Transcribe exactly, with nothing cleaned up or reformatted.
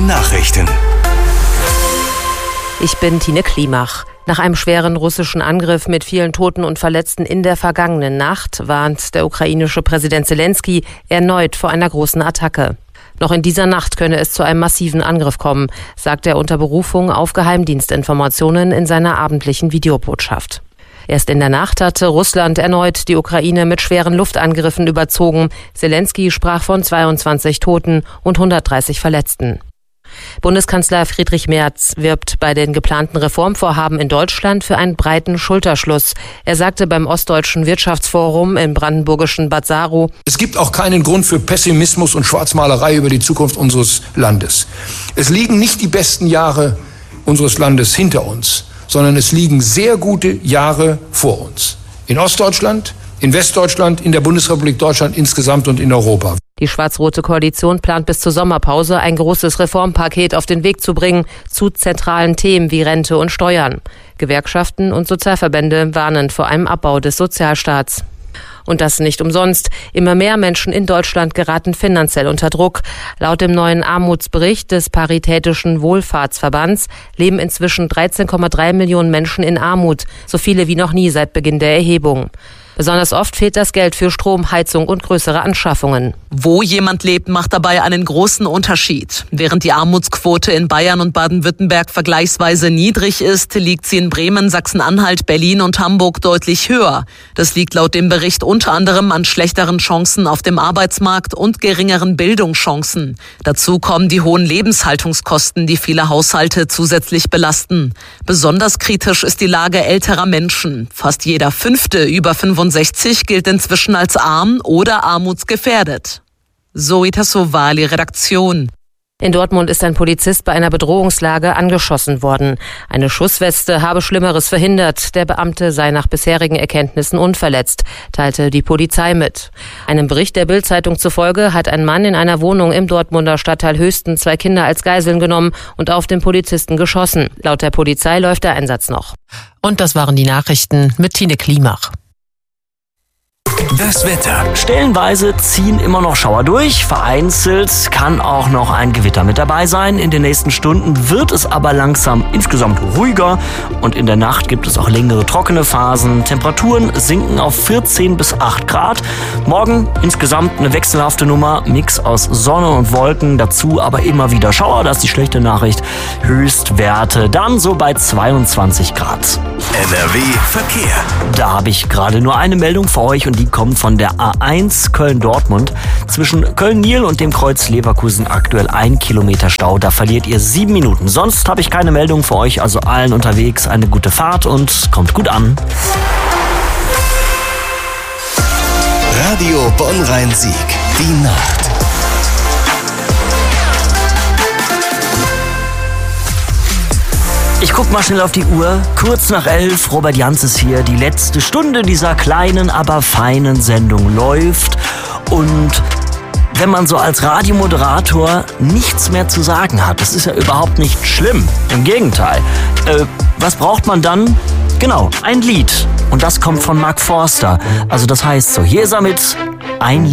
Nachrichten. Ich bin Tine Klimach. Nach einem schweren russischen Angriff mit vielen Toten und Verletzten in der vergangenen Nacht warnt der ukrainische Präsident Selenskyj erneut vor einer großen Attacke. Noch in dieser Nacht könne es zu einem massiven Angriff kommen, sagt er unter Berufung auf Geheimdienstinformationen in seiner abendlichen Videobotschaft. Erst in der Nacht hatte Russland erneut die Ukraine mit schweren Luftangriffen überzogen. Selenskyj sprach von zweiundzwanzig Toten und hundertdreißig Verletzten. Bundeskanzler Friedrich Merz wirbt bei den geplanten Reformvorhaben in Deutschland für einen breiten Schulterschluss. Er sagte beim Ostdeutschen Wirtschaftsforum im brandenburgischen Bad Saro: Es gibt auch keinen Grund für Pessimismus und Schwarzmalerei über die Zukunft unseres Landes. Es liegen nicht die besten Jahre unseres Landes hinter uns, sondern es liegen sehr gute Jahre vor uns. In Ostdeutschland, in Westdeutschland, in der Bundesrepublik Deutschland insgesamt und in Europa. Die schwarz-rote Koalition plant bis zur Sommerpause ein großes Reformpaket auf den Weg zu bringen zu zentralen Themen wie Rente und Steuern. Gewerkschaften und Sozialverbände warnen vor einem Abbau des Sozialstaats. Und das nicht umsonst. Immer mehr Menschen in Deutschland geraten finanziell unter Druck. Laut dem neuen Armutsbericht des Paritätischen Wohlfahrtsverbands leben inzwischen dreizehn Komma drei Millionen Menschen in Armut, so viele wie noch nie seit Beginn der Erhebung. Besonders oft fehlt das Geld für Strom, Heizung und größere Anschaffungen. Wo jemand lebt, macht dabei einen großen Unterschied. Während die Armutsquote in Bayern und Baden-Württemberg vergleichsweise niedrig ist, liegt sie in Bremen, Sachsen-Anhalt, Berlin und Hamburg deutlich höher. Das liegt laut dem Bericht unter anderem an schlechteren Chancen auf dem Arbeitsmarkt und geringeren Bildungschancen. Dazu kommen die hohen Lebenshaltungskosten, die viele Haushalte zusätzlich belasten. Besonders kritisch ist die Lage älterer Menschen. Fast jeder Fünfte über fünfundsechzig gilt inzwischen als arm oder armutsgefährdet. Zoe Tassovali, Redaktion. In Dortmund ist ein Polizist bei einer Bedrohungslage angeschossen worden. Eine Schussweste habe Schlimmeres verhindert. Der Beamte sei nach bisherigen Erkenntnissen unverletzt, teilte die Polizei mit. Einem Bericht der Bild-Zeitung zufolge hat ein Mann in einer Wohnung im Dortmunder Stadtteil Höchsten zwei Kinder als Geiseln genommen und auf den Polizisten geschossen. Laut der Polizei läuft der Einsatz noch. Und das waren die Nachrichten mit Tine Klimach. Das Wetter. Stellenweise ziehen immer noch Schauer durch. Vereinzelt kann auch noch ein Gewitter mit dabei sein. In den nächsten Stunden wird es aber langsam insgesamt ruhiger. Und in der Nacht gibt es auch längere trockene Phasen. Temperaturen sinken auf vierzehn bis acht Grad. Morgen insgesamt eine wechselhafte Nummer. Mix aus Sonne und Wolken. Dazu aber immer wieder Schauer. Das ist die schlechte Nachricht. Höchstwerte dann so bei zweiundzwanzig Grad. N R W Verkehr. Da habe ich gerade nur eine Meldung für euch und die kommt von der A eins Köln-Dortmund. Zwischen Köln-Niel und dem Kreuz Leverkusen aktuell ein Kilometer Stau. Da verliert ihr sieben Minuten. Sonst habe ich keine Meldung für euch, also allen unterwegs eine gute Fahrt und kommt gut an. Radio Bonn-Rhein-Sieg. Die Nacht. Ich guck mal schnell auf die Uhr. Kurz nach elf, Robert Jans ist hier. Die letzte Stunde dieser kleinen, aber feinen Sendung läuft. Und wenn man so als Radiomoderator nichts mehr zu sagen hat, das ist ja überhaupt nicht schlimm. Im Gegenteil. Äh, was braucht man dann? Genau, ein Lied. Und das kommt von Mark Forster. Also das heißt so, hier ist er mit ein